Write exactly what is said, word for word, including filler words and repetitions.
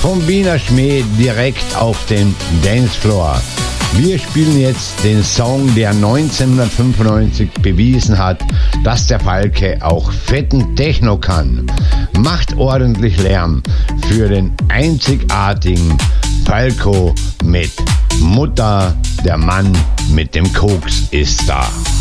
vom Wiener Schmäh direkt auf den Dancefloor. Wir spielen jetzt den Song, der neunzehnhundertfünfundneunzig bewiesen hat, dass der Falke auch fetten Techno kann. Macht ordentlich Lärm für den einzigartigen Falco mit Mutter, der Mann mit dem Koks ist da.